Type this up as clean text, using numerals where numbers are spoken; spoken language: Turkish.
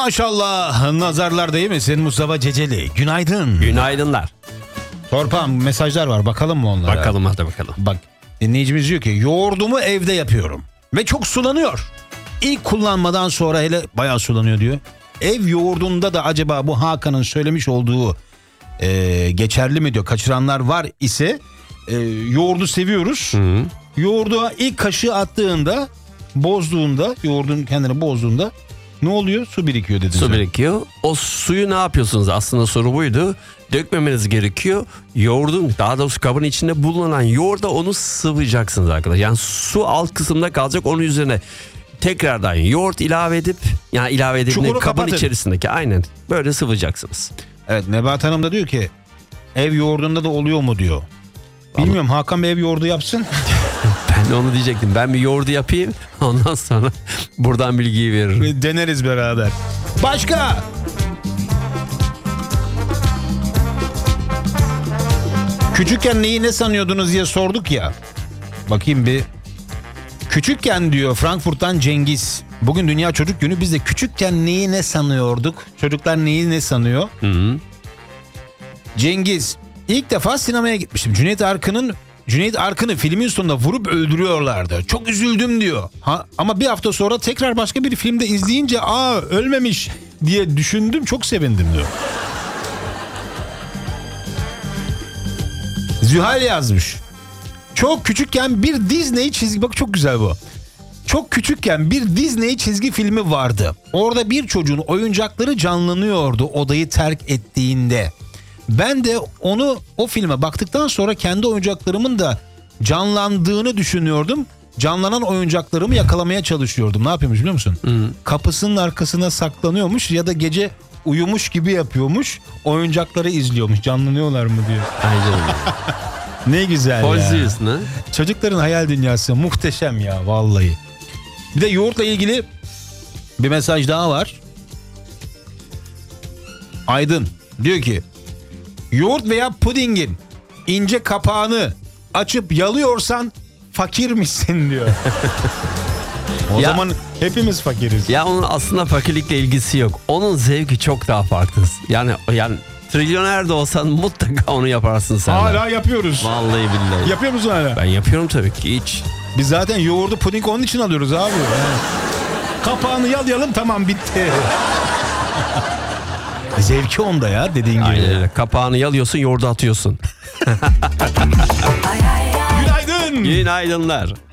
Maşallah nazarlar değil mi senin Mustafa Ceceli? Günaydın. Günaydınlar. Torpam mesajlar var, bakalım mı onlara? Bakalım hadi bakalım. Bak, dinleyicimiz diyor ki yoğurdumu evde yapıyorum ve çok sulanıyor. İlk kullanmadan sonra hele bayağı sulanıyor diyor. Ev yoğurdunda da acaba bu Hakan'ın söylemiş olduğu geçerli mi diyor. Kaçıranlar var ise yoğurdu seviyoruz. Hı. Yoğurdu ilk kaşığı attığında, bozduğunda, yoğurdun kendini bozduğunda ne oluyor? Su birikiyor dedin. Su birikiyor. O suyu ne yapıyorsunuz? Aslında soru buydu. Dökmemeniz gerekiyor. Yoğurdun, daha doğrusu kabın içinde bulunan yoğurda onu sıvayacaksınız arkadaşlar. Yani su alt kısımda kalacak, onun üzerine tekrardan yoğurt ilave edip, yani ilave edip Çukuru kabın kapatın. içerisindeki aynen böyle sıvayacaksınız. Evet, Nebahat Hanım da diyor ki ev yoğurdunda da oluyor mu diyor. Bilmiyorum, Hakan Bey ev yoğurdu yapsın. Ben de onu diyecektim. Ben bir yoğurdu yapayım, ondan sonra buradan bilgiyi veririm. Deneriz beraber. Başka? Küçükken neyi ne sanıyordunuz diye sorduk ya. Bakayım bir. Küçükken diyor Frankfurt'tan Cengiz. Bugün Dünya Çocuk Günü. Biz de küçükken neyi ne sanıyorduk? Çocuklar neyi ne sanıyor? Hı-hı. Cengiz. İlk defa sinemaya gitmiştim. Cüneyt Arkın'ı filmin sonunda vurup öldürüyorlardı. Çok üzüldüm diyor. Ama bir hafta sonra tekrar başka bir filmde izleyince ölmemiş diye düşündüm, çok sevindim diyor. Zühal yazmış. Çok küçükken bir Disney çizgi, bak çok güzel bu. Çok küçükken bir Disney çizgi filmi vardı. Orada bir çocuğun oyuncakları canlanıyordu odayı terk ettiğinde. Ben de o filme baktıktan sonra kendi oyuncaklarımın da canlandığını düşünüyordum. Canlanan oyuncaklarımı yakalamaya çalışıyordum. Ne yapıyormuş biliyor musun? Kapısının arkasına saklanıyormuş ya da gece uyumuş gibi yapıyormuş. Oyuncakları izliyormuş. Canlanıyorlar mı diyor. Aynen. Ne güzel Poziyorsun ya. ha? Çocukların hayal dünyası muhteşem ya vallahi. Bir de yoğurtla ilgili bir mesaj daha var. Aydın diyor ki yoğurt veya pudingin ince kapağını açıp yalıyorsan fakirmişsin diyor. O zaman hepimiz fakiriz. Ya onun aslında fakirlikle ilgisi yok. Onun zevki çok daha farklı. Yani trilyoner de olsan mutlaka onu yaparsın sen. Hala yapıyoruz. Vallahi billahi. Yapıyor musun hala? Ben yapıyorum tabii ki, hiç. Biz zaten yoğurdu puding onun için alıyoruz abi. Kapağını yalayalım, tamam, bitti. Zevki onda ya, dediğin gibi. Aynen öyle. Kapağını yalıyorsun, yoğurdu atıyorsun. Günaydın. Günaydınlar.